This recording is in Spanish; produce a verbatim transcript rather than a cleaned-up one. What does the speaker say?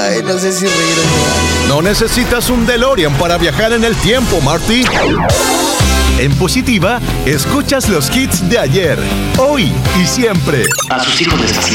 Ay, no sé si reír o llorar. No necesitas un DeLorean para viajar en el tiempo, Marty. En Positiva, escuchas los hits de ayer, hoy y siempre. A sus hijos les